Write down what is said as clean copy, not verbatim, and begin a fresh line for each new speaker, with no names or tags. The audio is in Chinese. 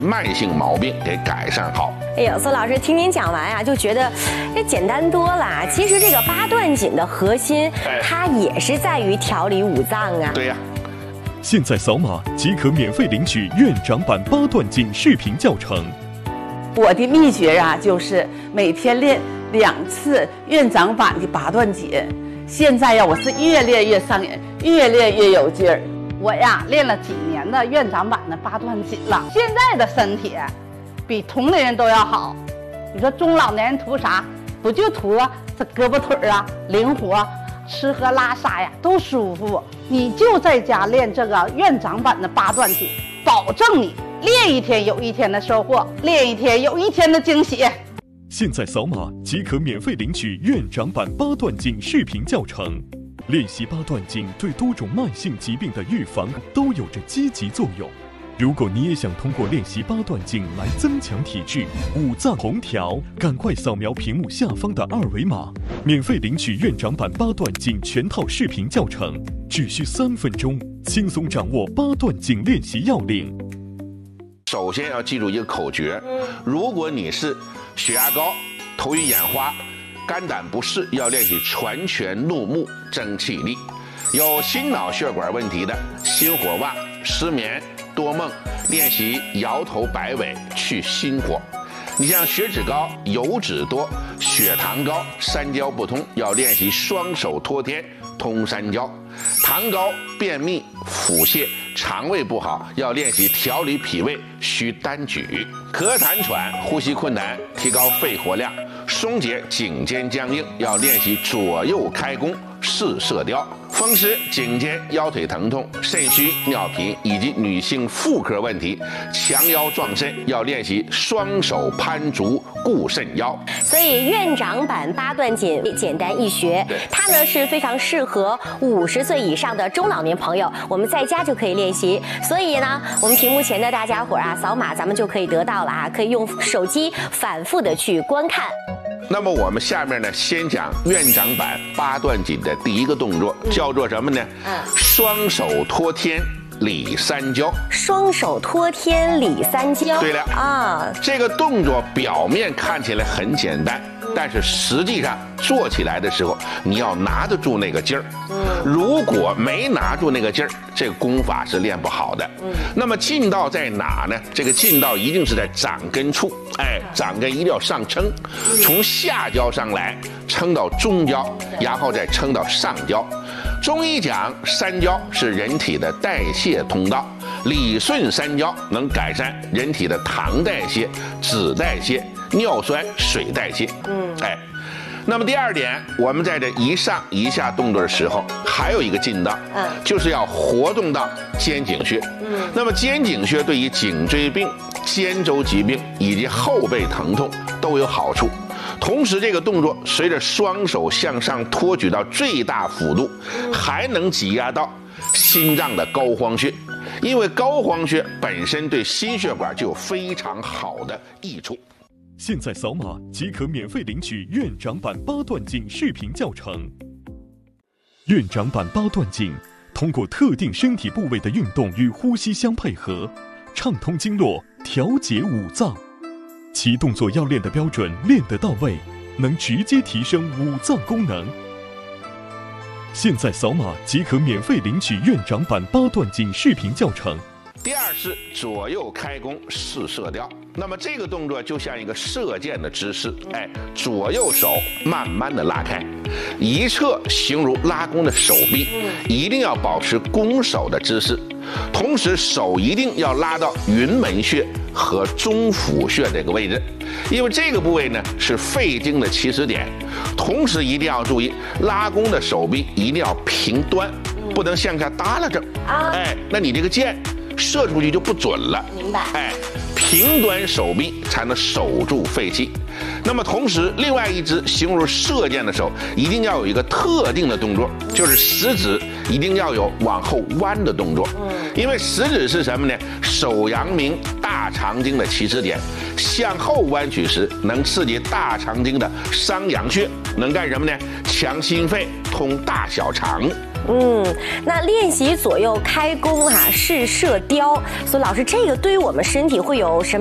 慢性毛病给改善好。
哎呦，孙老师听您讲完啊，就觉得这简单多了。其实这个八段锦的核心，它也是在于调理五脏啊。
对呀。
现在扫码即可免费领取院长版八段锦视频教程。
我的秘诀啊，就是每天练2次院长版的八段锦。现在呀，我是越练越上瘾，越练越有劲儿。
我呀，练了几年的院长版的八段锦了，现在的身体比同龄人都要好。你说中老年人图啥？不就图这胳膊腿啊灵活，吃喝拉撒呀都舒服。你就在家练这个院长版的八段锦，保证你练一天有一天的收获，练一天有一天的惊喜。
现在扫码即可免费领取院长版八段锦视频教程。练习八段锦对多种慢性疾病的预防都有着积极作用。如果你也想通过练习八段锦来增强体质、五脏同调，赶快扫描屏幕下方的2维码，免费领取院长版八段锦全套视频教程，只需3分钟，轻松掌握八段锦练习要领。
首先要记住一个口诀，如果你是血压高、头晕眼花、肝胆不适，要练习传拳怒目争气力；有心脑血管问题的，心火旺、失眠、多梦，练习摇头摆尾去心火。你像血脂高、油脂多、血糖高、三焦不通，要练习双手托天通三焦；糖高、便秘、腹泻、肠胃不好，要练习调理脾胃需单举；咳痰喘、呼吸困难，提高肺活量；松解颈肩僵硬，要练习左右开弓试射雕；风湿、颈肩、腰腿疼痛、肾虚、尿频以及女性妇科问题，强腰壮肾，要练习双手攀竹固肾腰。
所以院长版八段锦简单易学，它呢是非常适合50岁以上的中老年朋友，我们在家就可以练习。所以呢，我们屏幕前的大家伙啊，扫码咱们就可以得到了啊，可以用手机反复的去观看。
那么我们下面呢，先讲院长版八段锦的第一个动作，叫做什么呢？双手托天理三焦。
双手托天理三焦。
对了
啊，
这个动作表面看起来很简单，但是实际上做起来的时候，你要拿得住那个劲儿。如果没拿住那个劲儿，这个功法是练不好的。那么劲道在哪呢？这个劲道一定是在掌根处，掌根一定要上撑，从下焦上来，撑到中焦，然后再撑到上焦。中医讲三焦是人体的代谢通道，理顺三焦能改善人体的糖代谢、脂代谢、尿酸、水代谢。那么第二点，我们在这一上一下动作的时候，还有一个劲道，就是要活动到肩颈穴。那么肩颈穴对于颈椎病、肩周疾病以及后背疼痛都有好处。同时，这个动作随着双手向上托举到最大幅度，还能挤压到心脏的膏肓穴，因为膏肓穴本身对心血管就有非常好的益处。
现在扫码即可免费领取院长版八段锦视频教程。院长版八段锦通过特定身体部位的运动与呼吸相配合，畅通经络，调节五脏。其动作要练得标准，练得到位，能直接提升五脏功能。现在扫码即可免费领取院长版八段锦视频教程。
第二是左右开弓试射雕，那么这个动作就像一个射箭的姿势，左右手慢慢的拉开，一侧形如拉弓的手臂，一定要保持弓手的姿势，同时手一定要拉到云门穴和中府穴这个位置，因为这个部位呢是肺经的起始点，同时一定要注意拉弓的手臂一定要平端，不能向下耷拉着，那你这个箭射出去就不准了。
明白。
平端手臂才能守住肺气。那么同时，另外一只形如射箭的手，一定要有一个特定的动作，就是食指一定要有往后弯的动作。因为食指是什么呢？手阳明大肠经的起始点，向后弯曲时能刺激大肠经的商阳穴，能干什么呢？强心肺，通大小肠。
那练习左右开弓试射雕，所以老师这个对于我们身体会有什么